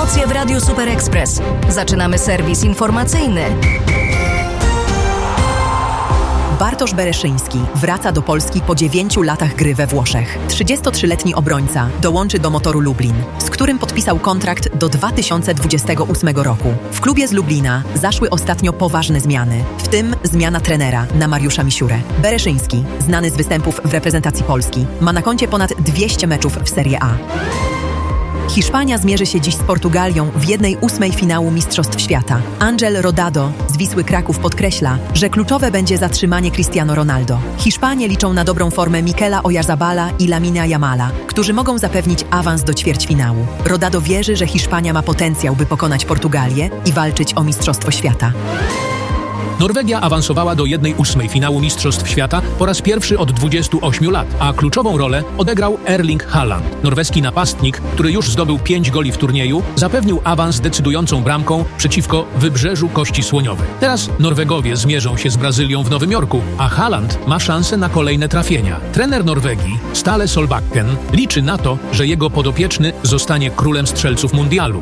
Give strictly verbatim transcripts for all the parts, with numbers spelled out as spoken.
Emocje w Radiu Super Express. Zaczynamy serwis informacyjny. Bartosz Bereszyński wraca do Polski po dziewięciu latach gry we Włoszech. trzydziestotrzyletni obrońca dołączy do Motoru Lublin, z którym podpisał kontrakt do dwa tysiące dwudziestego ósmego roku. W klubie z Lublina zaszły ostatnio poważne zmiany, w tym zmiana trenera na Mariusza Misiurę. Bereszyński, znany z występów w reprezentacji Polski, ma na koncie ponad dwieście meczów w Serie A. Hiszpania zmierzy się dziś z Portugalią w jednej ósmej finału Mistrzostw Świata. Ángel Rodado z Wisły Kraków podkreśla, że kluczowe będzie zatrzymanie Cristiano Ronaldo. Hiszpanie liczą na dobrą formę Mikela Oyarzabala i Lamina Yamala, którzy mogą zapewnić awans do ćwierćfinału. Rodado wierzy, że Hiszpania ma potencjał, by pokonać Portugalię i walczyć o Mistrzostwo Świata. Norwegia awansowała do jednej ósmej finału Mistrzostw Świata po raz pierwszy od dwudziestu ośmiu lat, a kluczową rolę odegrał Erling Haaland. Norweski napastnik, który już zdobył pięć goli w turnieju, zapewnił awans decydującą bramką przeciwko Wybrzeżu Kości Słoniowej. Teraz Norwegowie zmierzą się z Brazylią w Nowym Jorku, a Haaland ma szansę na kolejne trafienia. Trener Norwegii, Stale Solbakken, liczy na to, że jego podopieczny zostanie królem strzelców mundialu.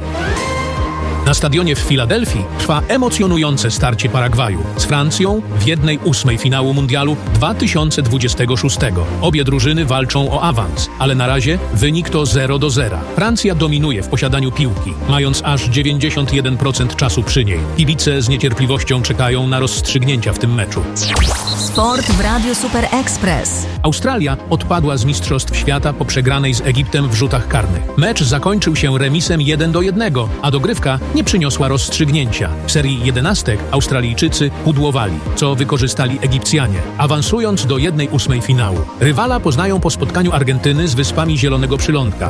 Na stadionie w Filadelfii trwa emocjonujące starcie Paragwaju z Francją w jednej ósmej finału mundialu dwa tysiące dwudziestego szóstego. Obie drużyny walczą o awans, ale na razie wynik to zero do zera. Francja dominuje w posiadaniu piłki, mając aż dziewięćdziesiąt jeden procent czasu przy niej. Kibice z niecierpliwością czekają na rozstrzygnięcia w tym meczu. Sport w Radiu Super Express. Australia odpadła z Mistrzostw Świata po przegranej z Egiptem w rzutach karnych. Mecz zakończył się remisem jeden do jednego, a dogrywka nie przyniosła rozstrzygnięcia. W serii jedenastek Australijczycy pudłowali, co wykorzystali Egipcjanie, awansując do jednej ósmej finału. Rywala poznają po spotkaniu Argentyny z Wyspami Zielonego Przylądka.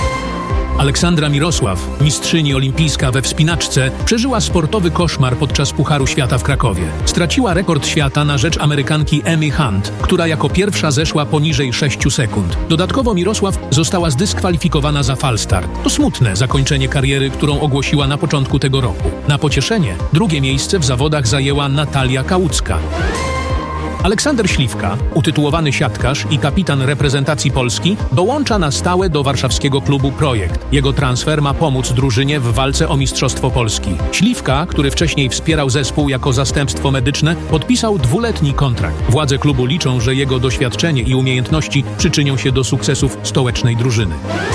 Aleksandra Mirosław, mistrzyni olimpijska we wspinaczce, przeżyła sportowy koszmar podczas Pucharu Świata w Krakowie. Straciła rekord świata na rzecz Amerykanki Amy Hunt, która jako pierwsza zeszła poniżej sześciu sekund. Dodatkowo Mirosław została zdyskwalifikowana za falstart. To smutne zakończenie kariery, którą ogłosiła na początku tego roku. Na pocieszenie drugie miejsce w zawodach zajęła Natalia Kałucka. Aleksander Śliwka, utytułowany siatkarz i kapitan reprezentacji Polski, dołącza na stałe do warszawskiego klubu Projekt. Jego transfer ma pomóc drużynie w walce o Mistrzostwo Polski. Śliwka, który wcześniej wspierał zespół jako zastępstwo medyczne, podpisał dwuletni kontrakt. Władze klubu liczą, że jego doświadczenie i umiejętności przyczynią się do sukcesów stołecznej drużyny.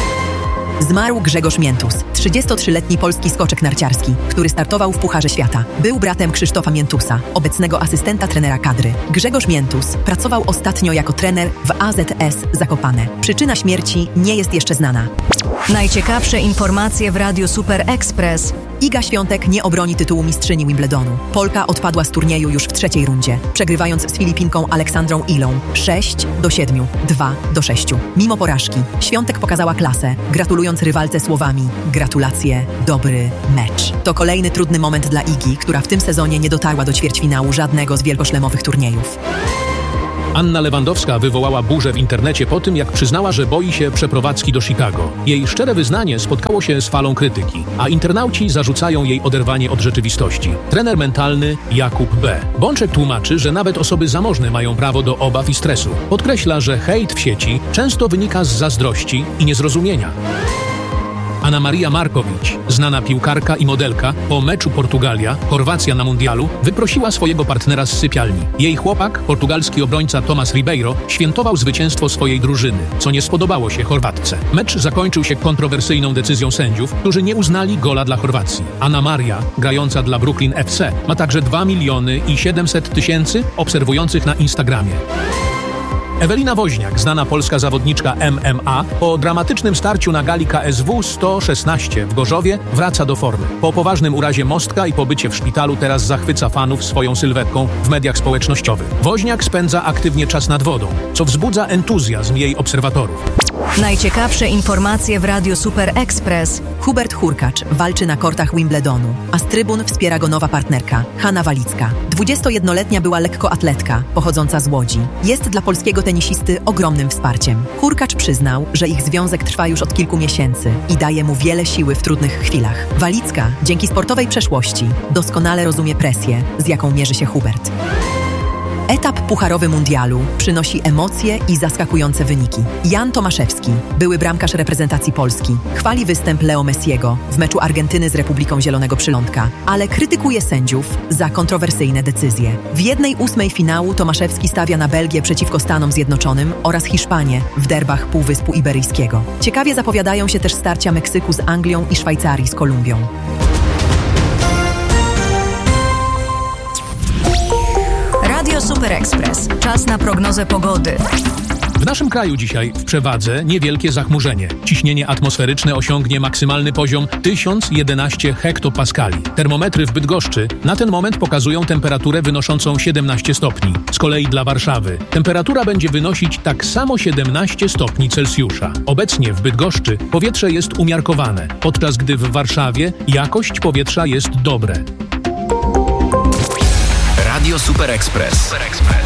Zmarł Grzegorz Miętus, trzydziestotrzyletni polski skoczek narciarski, który startował w Pucharze Świata. Był bratem Krzysztofa Miętusa, obecnego asystenta trenera kadry. Grzegorz Miętus pracował ostatnio jako trener w A Z S Zakopane. Przyczyna śmierci nie jest jeszcze znana. Najciekawsze informacje w Radiu Super Express. Iga Świątek nie obroni tytułu mistrzyni Wimbledonu. Polka odpadła z turnieju już w trzeciej rundzie, przegrywając z Filipinką Aleksandrą Ilą sześć do siedmiu, dwa do sześciu. Mimo porażki, Świątek pokazała klasę, gratulując rywalce słowami: gratulacje, dobry mecz. To kolejny trudny moment dla Igi, która w tym sezonie nie dotarła do ćwierćfinału żadnego z wielkoszlemowych turniejów. Anna Lewandowska wywołała burzę w internecie po tym, jak przyznała, że boi się przeprowadzki do Chicago. Jej szczere wyznanie spotkało się z falą krytyki, a internauci zarzucają jej oderwanie od rzeczywistości. Trener mentalny Jakub B. Bączek tłumaczy, że nawet osoby zamożne mają prawo do obaw i stresu. Podkreśla, że hejt w sieci często wynika z zazdrości i niezrozumienia. Anna Maria Markowicz, znana piłkarka i modelka, po meczu Portugalia-Chorwacja na mundialu wyprosiła swojego partnera z sypialni. Jej chłopak, portugalski obrońca Tomas Ribeiro, świętował zwycięstwo swojej drużyny, co nie spodobało się Chorwatce. Mecz zakończył się kontrowersyjną decyzją sędziów, którzy nie uznali gola dla Chorwacji. Anna Maria, grająca dla Brooklyn F C, ma także dwa miliony i siedemset tysięcy obserwujących na Instagramie. Ewelina Woźniak, znana polska zawodniczka M M A, po dramatycznym starciu na gali K S W sto szesnaście w Gorzowie wraca do formy. Po poważnym urazie mostka i pobycie w szpitalu teraz zachwyca fanów swoją sylwetką w mediach społecznościowych. Woźniak spędza aktywnie czas nad wodą, co wzbudza entuzjazm jej obserwatorów. Najciekawsze informacje w Radiu Super Express. Hubert Hurkacz walczy na kortach Wimbledonu, a z trybun wspiera go nowa partnerka, Hanna Walicka. dwudziestojednoletnia była lekkoatletka, pochodząca z Łodzi. Jest dla polskiego tenisisty ogromnym wsparciem. Hurkacz przyznał, że ich związek trwa już od kilku miesięcy i daje mu wiele siły w trudnych chwilach. Walicka, dzięki sportowej przeszłości, doskonale rozumie presję, z jaką mierzy się Hubert. Etap pucharowy mundialu przynosi emocje i zaskakujące wyniki. Jan Tomaszewski, były bramkarz reprezentacji Polski, chwali występ Leo Messiego w meczu Argentyny z Republiką Zielonego Przylądka, ale krytykuje sędziów za kontrowersyjne decyzje. W jednej ósmej finału Tomaszewski stawia na Belgię przeciwko Stanom Zjednoczonym oraz Hiszpanię w derbach Półwyspu Iberyjskiego. Ciekawie zapowiadają się też starcia Meksyku z Anglią i Szwajcarii z Kolumbią. Radio Super Express. Czas na prognozę pogody. W naszym kraju dzisiaj w przewadze niewielkie zachmurzenie. Ciśnienie atmosferyczne osiągnie maksymalny poziom tysiąc jedenaście hektopaskali. Termometry w Bydgoszczy na ten moment pokazują temperaturę wynoszącą siedemnaście stopni. Z kolei dla Warszawy temperatura będzie wynosić tak samo siedemnaście stopni Celsjusza. Obecnie w Bydgoszczy powietrze jest umiarkowane, podczas gdy w Warszawie jakość powietrza jest dobre. Radio Super Express.